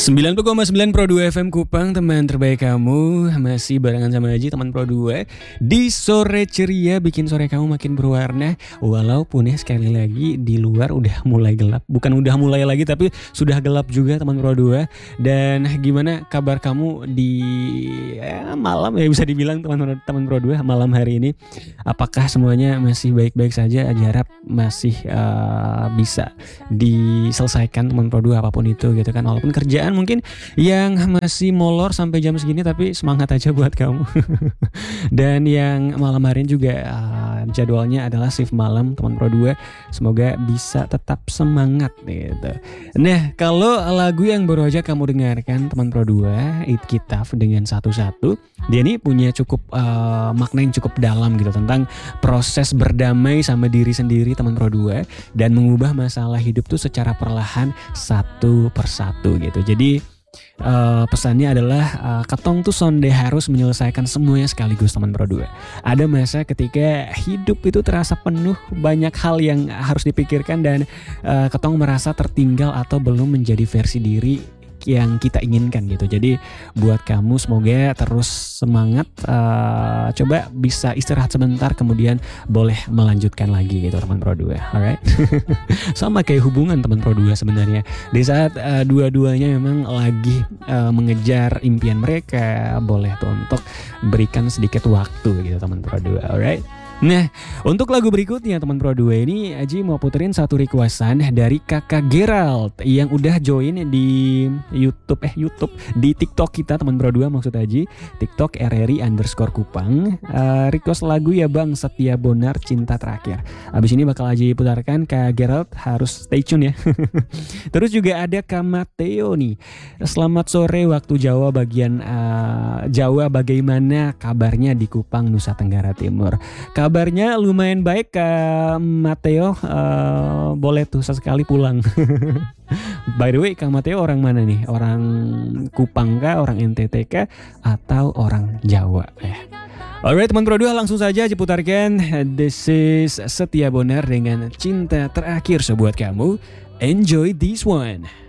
90,9 Pro 2 FM Kupang, teman terbaik kamu. Masih barengan sama Aji, teman Pro 2 di sore ceria, bikin sore kamu makin berwarna. Walaupun ya sekali lagi di luar udah mulai gelap. Bukan udah mulai lagi, tapi sudah gelap juga teman Pro 2. Dan gimana kabar kamu di malam ya, bisa dibilang teman Pro 2 malam hari ini? Apakah semuanya masih baik-baik saja? Aji harap masih bisa diselesaikan teman Pro 2 apapun itu gitu kan. Walaupun kerjaan mungkin yang masih molor sampai jam segini, tapi semangat aja buat kamu. Dan yang malam hari ini juga jadwalnya adalah shift malam teman Pro 2. Semoga bisa tetap semangat gitu. Nah, kalau lagu yang baru aja kamu dengarkan teman Pro 2, It Kitaf dengan Satu-Satu, dia ini punya cukup makna yang cukup dalam gitu tentang proses berdamai sama diri sendiri teman Pro 2 dan mengubah masalah hidup tuh secara perlahan satu persatu gitu. Jadi pesannya adalah ketong tuh sonde harus menyelesaikan semuanya sekaligus teman Pro 2. Ada masa ketika hidup itu terasa penuh banyak hal yang harus dipikirkan dan ketong merasa tertinggal atau belum menjadi versi diri yang kita inginkan gitu. Jadi buat kamu semoga terus semangat, coba bisa istirahat sebentar kemudian boleh melanjutkan lagi gitu teman Pro 2. Alright. Sama kayak hubungan teman Pro 2 sebenarnya. Di saat dua-duanya memang lagi mengejar impian mereka, boleh tuh untuk berikan sedikit waktu gitu teman Pro 2. Alright. Nah, untuk lagu berikutnya teman Pro 2 ini Aji mau puterin satu requestan dari Kakak Gerald yang udah join di YouTube di TikTok kita teman Pro 2, maksud Aji TikTok RRI_Kupang. Request lagu ya Bang, Setia Bonar Cinta Terakhir. Abis ini bakal Aji putarkan. Kak Gerald harus stay tune ya. Terus juga ada Kak Mateo nih. Selamat sore waktu Jawa bagian Jawa, bagaimana kabarnya di Kupang, Nusa Tenggara Timur? Kabarnya lumayan baik Kak Mateo, boleh tuh sesekali pulang. By the way Kak Mateo orang mana nih? Orang Kupang kah, orang NTT kah, atau orang Jawa ya? Alright teman Pro 2, langsung saja diputarkan. This is Setia Bonar dengan Cinta Terakhir sebuat kamu. Enjoy this one.